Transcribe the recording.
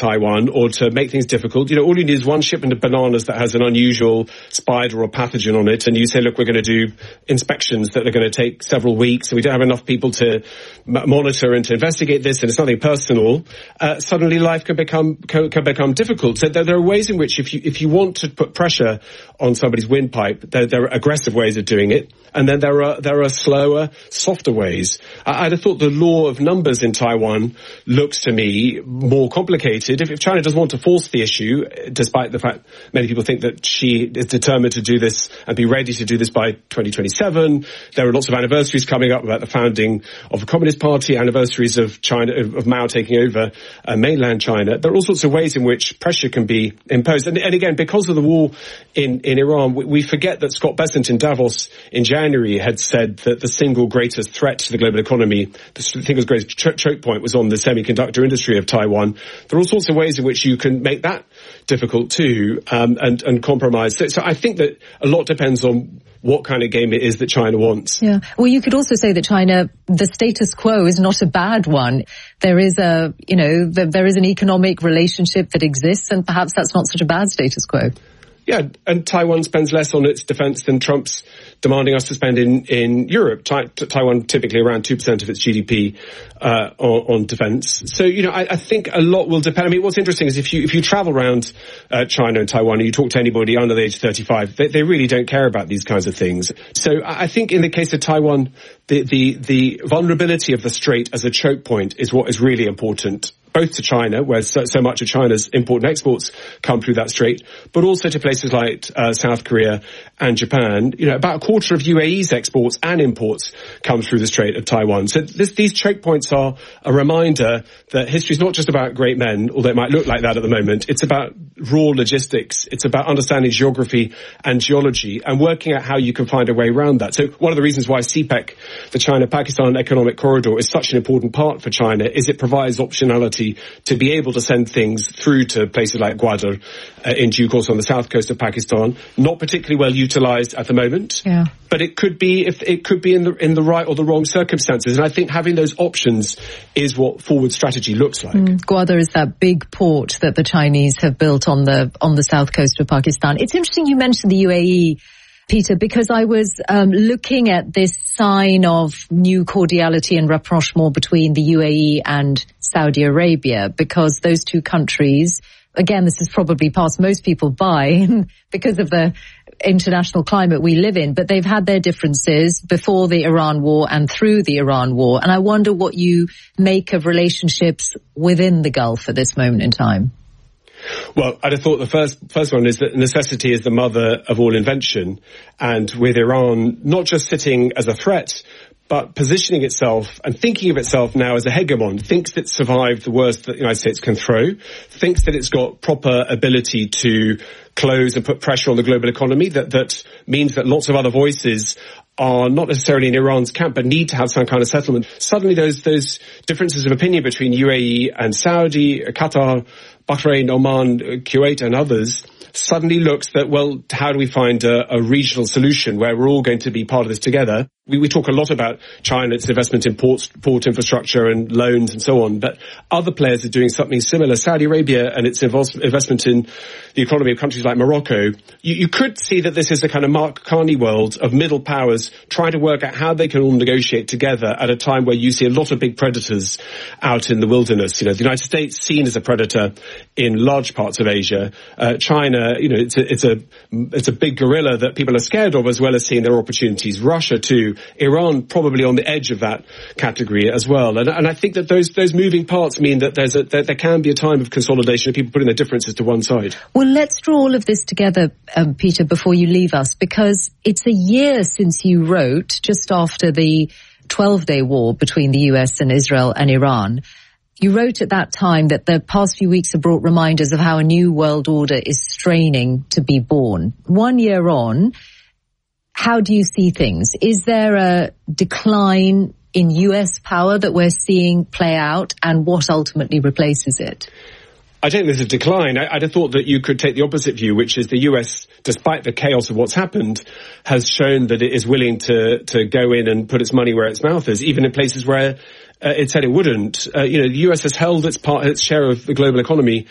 Taiwan or to make things difficult. You know, all you need is one shipment of bananas that has an unusual spider or pathogen on it, and you say, look, we're going to do inspections that are going to take several weeks, and we don't have enough people to monitor and to investigate this, and it's nothing personal. Suddenly life can become difficult. So there are ways in which if you want to put pressure on somebody's windpipe, there are aggressive ways of doing it. And then there are slower, softer ways. I'd have thought the law of numbers in Taiwan looks to me more complicated. If China doesn't want to force the issue, despite the fact many people think that she is determined to do this and be ready to do this by 2027, there are lots of anniversaries coming up about the founding of the Communist Party, anniversaries of China, of Mao taking over mainland China. There are all sorts of ways in which pressure can be imposed. And again, because of the war in Iran, we forget that Scott Bessent in Davos in January had said that the single greatest threat to the global economy, the single greatest choke point, was on the semiconductor industry of Taiwan. There are all sorts of ways in which you can make that difficult too, and compromise. So I think that a lot depends on what kind of game it is that China wants. Yeah. Well, you could also say that China, the status quo is not a bad one. There is there is an economic relationship that exists, and perhaps that's not such a bad status quo. Yeah, and Taiwan spends less on its defence than Trump's demanding us to spend in Europe. Taiwan typically around 2% of its GDP on defence. So, I think a lot will depend. I mean, what's interesting is if you travel around China and Taiwan and you talk to anybody under the age of 35, they really don't care about these kinds of things. So I think in the case of Taiwan, the vulnerability of the strait as a choke point is what is really important, both to China, where so much of China's import and exports come through that strait, but also to places like South Korea and Japan. About a quarter of UAE's exports and imports come through the Strait of Taiwan. So these choke points are a reminder that history is not just about great men, although it might look like that at the moment. It's about raw logistics. It's about understanding geography and geology and working out how you can find a way around that. So one of the reasons why CPEC, the China-Pakistan Economic Corridor, is such an important part for China is it provides optionality to be able to send things through to places like Gwadar in due course on the south coast of Pakistan. Not particularly well utilised at the moment, but it could be in the right or the wrong circumstances. And I think having those options is what forward strategy looks like. Gwadar is that big port that the Chinese have built on the south coast of Pakistan. It's interesting you mentioned the UAE, Peter, because I was looking at this sign of new cordiality and rapprochement between the UAE and Saudi Arabia, because those two countries, again, this is probably past most people by because of the international climate we live in, but they've had their differences before the Iran war and through the Iran war. And I wonder what you make of relationships within the Gulf at this moment in time. Well, I'd have thought the first one is that necessity is the mother of all invention. And with Iran not just sitting as a threat, but positioning itself and thinking of itself now as a hegemon, thinks it survived the worst that the United States can throw, thinks that it's got proper ability to close and put pressure on the global economy, that means that lots of other voices are not necessarily in Iran's camp, but need to have some kind of settlement. Suddenly those differences of opinion between UAE and Saudi, Qatar, Bahrain, Oman, Kuwait and others suddenly looks that, well, how do we find a regional solution where we're all going to be part of this together? We talk a lot about China, its investment in port infrastructure and loans and so on, but other players are doing something similar. Saudi Arabia and its investment in the economy of countries like Morocco. You could see that this is a kind of Mark Carney world of middle powers trying to work out how they can all negotiate together at a time where you see a lot of big predators out in the wilderness. The United States seen as a predator in large parts of Asia. China, it's a big gorilla that people are scared of, as well as seeing their opportunities. Russia too. Iran probably on the edge of that category as well. And I think that those moving parts mean that there can be a time of consolidation of people putting their differences to one side. Well, let's draw all of this together, Peter, before you leave us, because it's a year since you wrote, just after the 12-day war between the US and Israel and Iran. You wrote at that time that the past few weeks have brought reminders of how a new world order is straining to be born. 1 year on, how do you see things? Is there a decline in US power that we're seeing play out, and what ultimately replaces it? I don't think there's a decline. I'd have thought that you could take the opposite view, which is the US, despite the chaos of what's happened, has shown that it is willing to go in and put its money where its mouth is, even in places where it said it wouldn't. The US has held its share of the global economy